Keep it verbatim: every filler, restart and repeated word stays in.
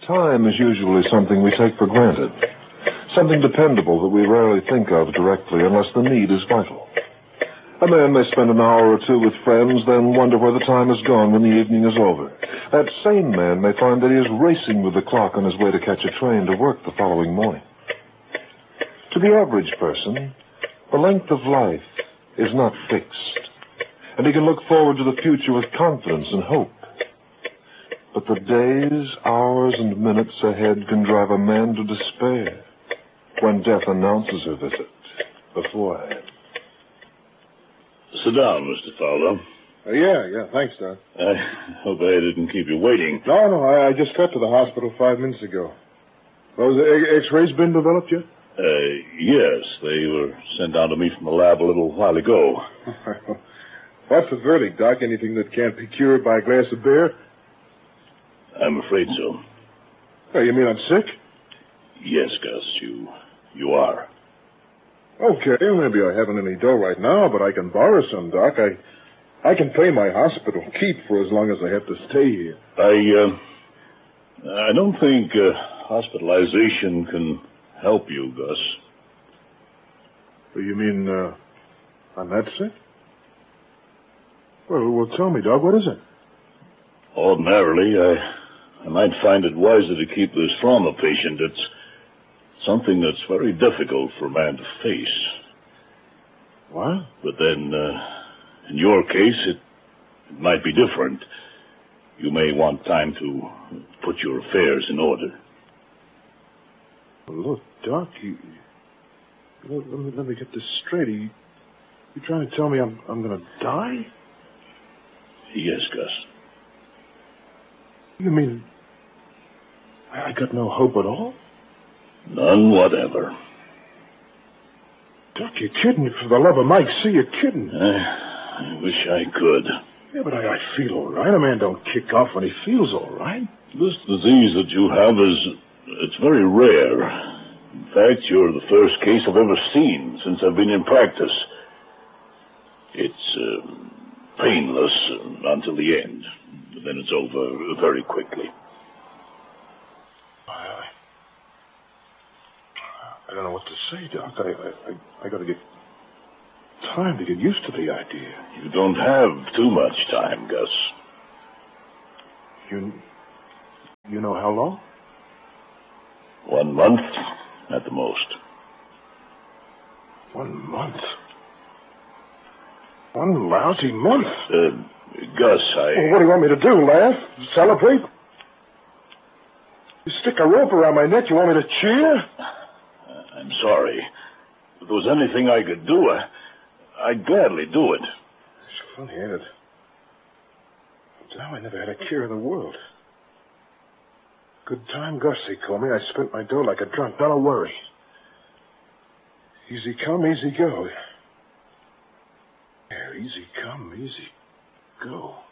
Time is usually something we take for granted. Something dependable that we rarely think of directly unless the need is vital. A man may spend an hour or two with friends, then wonder where the time has gone when the evening is over. That same man may find that he is racing with the clock on his way to catch a train to work the following morning. To the average person, the length of life is not fixed, and he can look forward to the future with confidence and hope. But the days, hours, and minutes ahead can drive a man to despair when death announces her visit beforehand. Sit down, Mister Fowler. Uh, yeah, yeah, thanks, Doc. I hope I didn't keep you waiting. No, no, I, I just got to the hospital five minutes ago. Those X-rays been developed yet? Uh, yes, they were sent down to me from the lab a little while ago. What's the verdict, Doc? Anything that can't be cured by a glass of beer? I'm afraid so. Oh, you mean I'm sick? Yes, Gus, you, you are. Okay, maybe I haven't any dough right now, but I can borrow some, Doc. I I can pay my hospital keep for as long as I have to stay here. I, uh, I don't think uh, hospitalization can help you, Gus. You mean, uh, I'm that sick? Well, well, tell me, Doc, what is it? Ordinarily, I, I might find it wiser to keep this from a patient. It's something that's very difficult for a man to face. What? But then, uh, in your case, it, it might be different. You may want time to put your affairs in order. Well, look, Doc, you, you let, let, me, let me get this straight. Are you, you trying to tell me I'm, I'm going to die? Yes, Gus. You mean I got no hope at all? None whatever. Doc, you're kidding. For the love of Mike, see, you're kidding. I, I wish I could. Yeah, but I, I feel all right. A man don't kick off when he feels all right. This disease that you have is, it's very rare. In fact, you're the first case I've ever seen since I've been in practice. It's uh, painless uh, until the end. Then it's over very quickly. I, I don't know what to say, Doc. I, I, I, I got to get time to get used to the idea. You don't have too much time, Gus. You, you know how long? One month at the most. One month? One lousy month? Uh, Gus, I... Well, what do you want me to do, laugh? Celebrate? You stick a rope around my neck, you want me to cheer? I'm sorry. If there was anything I could do, I, I'd gladly do it. It's funny, ain't it? Now I never had a care in the world. Good time, Gus, they call me. I spent my dough like a drunk. Don't worry. Easy come, easy go. Yeah, easy come, easy go.